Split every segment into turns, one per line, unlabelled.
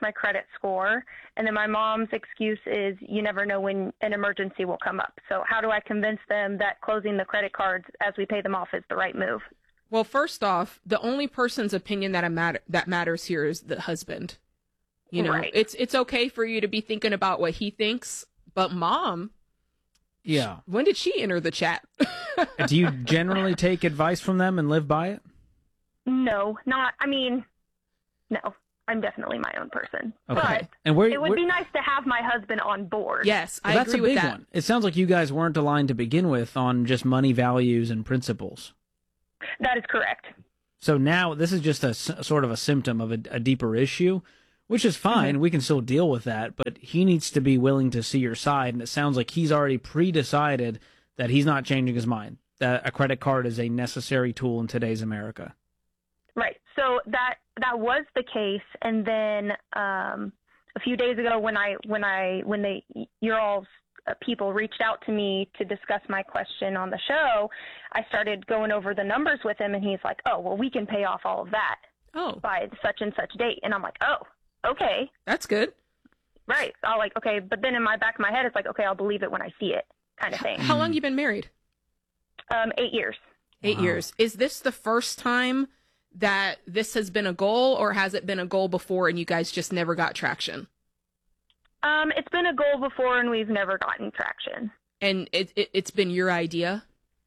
my credit score. And then my mom's excuse is you never know when an emergency will come up. So how do I convince them that closing the credit cards as we pay them off is the right move?
Well, first off, the only person's opinion that matters here is the husband. You know,
Right.
it's okay for you to be thinking about what he thinks, but mom,
Yeah.
when did she enter the chat?
Do you generally take advice from them and live by it?
No, I'm definitely my own person.
Okay.
But
And where
it would be nice to have my husband on board.
Yes,
well,
I
that's
agree
a
with
big
that.
one. It sounds like you guys weren't aligned to begin with on just money values and principles.
That is correct.
So now this is just a sort of a symptom of a deeper issue, which is fine. We can still deal with that, but he needs to be willing to see your side. And it sounds like he's already pre-decided that he's not changing his mind, that a credit card is a necessary tool in today's America.
Right. So that was the case, and then a few days ago, when your all's people reached out to me to discuss my question on the show, I started going over the numbers with him, and he's like, "Oh, well, we can pay off all of that by such and such date," and I'm like, "Oh, okay,
That's good.
right." I'll like, okay, but then in my back of my head, it's like, okay, I'll believe it when I see it, kind of thing.
How long you been married?
8 years.
8 years. Is this the first time that this has been a goal, or has it been a goal before and you guys just never got traction?
It's been a goal before, and we've never gotten traction.
And it's been your idea?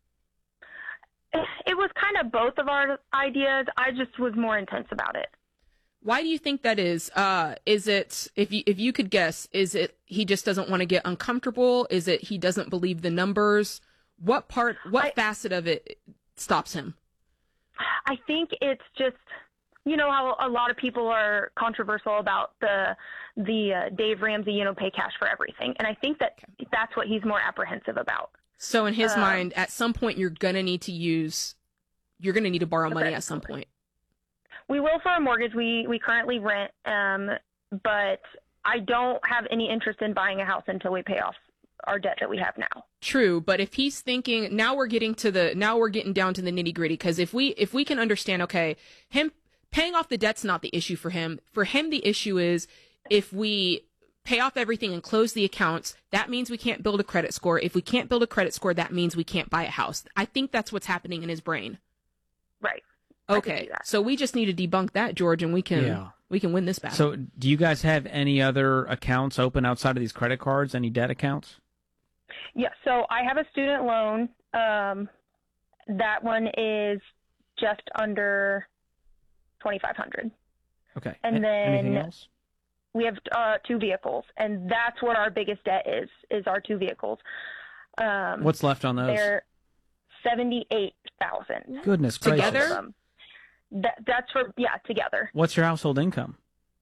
It was kind of both of our ideas. I just was more intense about it.
Why do you think that is? Is it, if you could guess, is it he just doesn't want to get uncomfortable? Is it he doesn't believe the numbers? What facet of it stops him?
I think it's just, you know how a lot of people are controversial about the Dave Ramsey, pay cash for everything. And I think that's what he's more apprehensive about.
So in his mind, at some point you're going to need to borrow money at some point.
We will for a mortgage. We currently rent, but I don't have any interest in buying a house until we pay off our debt that we have now.
True, but if he's thinking, now we're getting down to the nitty gritty, because if we can understand, okay, him paying off the debt's not the issue for him. For him, the issue is if we pay off everything and close the accounts, that means we can't build a credit score. If we can't build a credit score, that means we can't buy a house. I think that's what's happening in his brain.
Right.
Okay, so we just need to debunk that, George, and we can win this battle.
So do you guys have any other accounts open outside of these credit cards, any debt accounts?
Yeah, so I have a student loan. That one is just under $2,500.
Okay.
And
anything
then
else?
we have 2 vehicles, and that's what our biggest debt is our 2 vehicles.
What's left on those?
They're $78,000.
Goodness gracious.
Together?
That's for together.
What's your household income?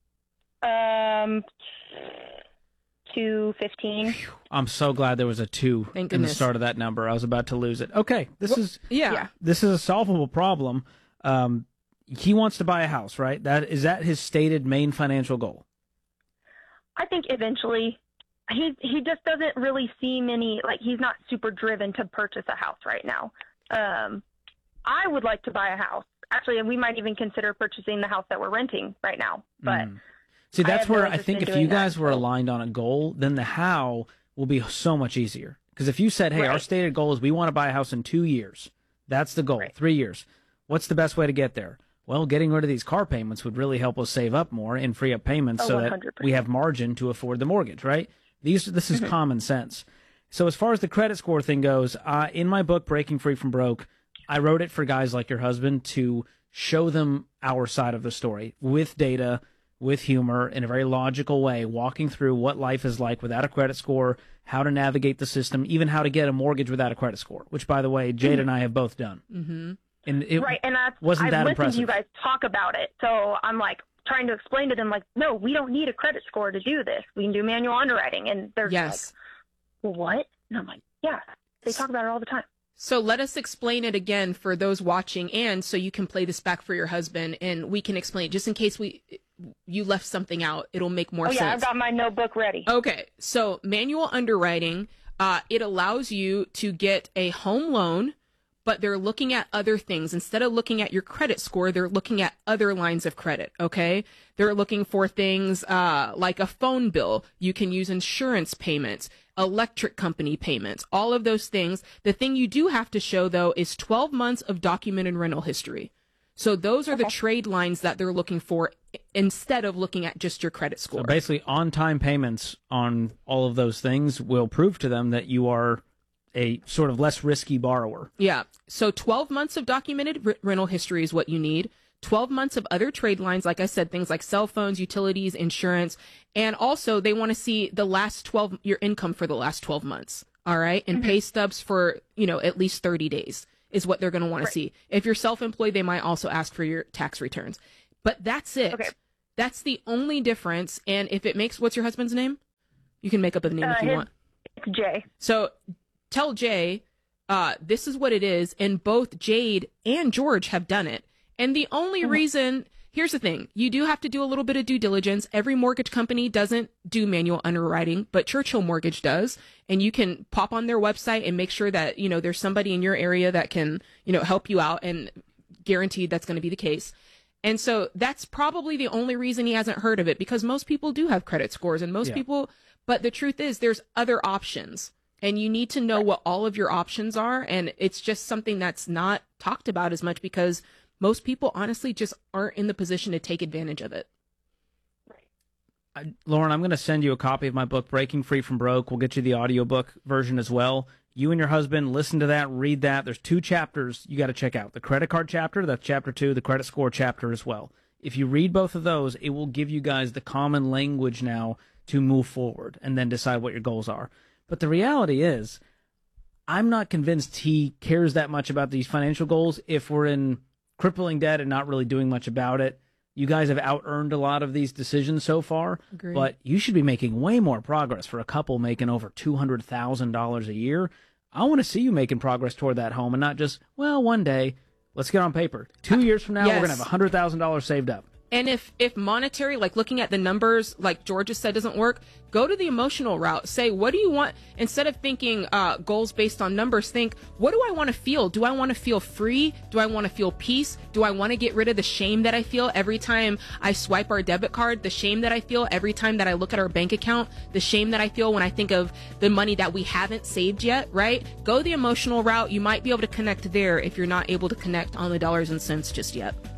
$215.
I'm so glad there was a 2
Thank
in the
goodness.
start of that number. I was about to lose it. Okay, this is a solvable problem. He wants to buy a house, right? Is that his stated main financial goal?
I think eventually he just doesn't really seem he's not super driven to purchase a house right now. I would like to buy a house. Actually, and we might even consider purchasing the house that we're renting right now. But
See, that's where I
interest
think
in
if
doing
you guys
that,
were
so-
aligned on a goal, then the how will be so much easier. Because if you said, hey, our
Right.
stated goal is we want to buy a house in 2 years. That's the goal.
Right.
3 years. What's the best way to get there? Well, getting rid of these car payments would really help us save up more and free up payments so that
100%.
we have margin to afford the mortgage, right? This is common sense. So as far as the credit score thing goes, in my book, Breaking Free from Broke, I wrote it for guys like your husband to show them our side of the story with data, with humor, in a very logical way, walking through what life is like without a credit score, how to navigate the system, even how to get a mortgage without a credit score, which, by the way, Jade and I have both done.
Mm-hmm.
And it
Right, and
wasn't that
I've listened
impressive.
to you guys talk about it, so I'm trying to explain to them no, we don't need a credit score to do this. We can do manual underwriting, and they're
Yes.
well, what? And I'm like, yeah, they talk about it all the time.
So let us explain it again for those watching, and so you can play this back for your husband, and we can explain it just in case you left something out. It'll make more sense.
I've got my notebook ready.
Okay, so manual underwriting, it allows you to get a home loan but they're looking at other things. Instead of looking at your credit score, they're looking at other lines of credit, okay? They're looking for things like a phone bill. You can use insurance payments, electric company payments, all of those things. The thing you do have to show, though, is 12 months of documented rental history. So those are the trade lines that they're looking for instead of looking at just your credit score.
So basically, on-time payments on all of those things will prove to them that you are a sort of less risky borrower.
Yeah. So 12 months of documented rental history is what you need. 12 months of other trade lines, like I said, things like cell phones, utilities, insurance. And also, they want to see the last 12, your income for the last 12 months. All right. And pay stubs for, at least 30 days. Is what they're going to want to see. If you're self-employed, they might also ask for your tax returns. But that's it. Okay. That's the only difference. And if it makes, what's your husband's name? You can make up a name if you want.
It's Jay.
So tell Jay, this is what it is. And both Jade and George have done it. And the only reason, here's the thing. You do have to do a little bit of due diligence. Every mortgage company doesn't do manual underwriting, but Churchill Mortgage does. And you can pop on their website and make sure that, there's somebody in your area that can, help you out, and guaranteed that's going to be the case. And so that's probably the only reason he hasn't heard of it, because most people do have credit scores and most people, but the truth is there's other options, and you need to know what all of your options are. And it's just something that's not talked about as much because most people honestly just aren't in the position to take advantage of it.
Lauren, I'm going to send you a copy of my book, Breaking Free from Broke. We'll get you the audiobook version as well. You and your husband, listen to that, read that. There's 2 chapters you got to check out. The credit card chapter, that's chapter 2, the credit score chapter as well. If you read both of those, it will give you guys the common language now to move forward and then decide what your goals are. But the reality is, I'm not convinced he cares that much about these financial goals if we're in crippling debt and not really doing much about it. You guys have out-earned a lot of these decisions so far,
Agreed.
But you should be making way more progress for a couple making over $200,000 a year. I want to see you making progress toward that home and not just, well, one day, let's get on paper. 2 years from now, we're going to have $100,000 saved up.
And if monetary, like looking at the numbers, like George has said, doesn't work, go to the emotional route. Say, what do you want? Instead of thinking goals based on numbers, think, what do I want to feel? Do I want to feel free? Do I want to feel peace? Do I want to get rid of the shame that I feel every time I swipe our debit card? The shame that I feel every time that I look at our bank account? The shame that I feel when I think of the money that we haven't saved yet, right? Go the emotional route. You might be able to connect there if you're not able to connect on the dollars and cents just yet.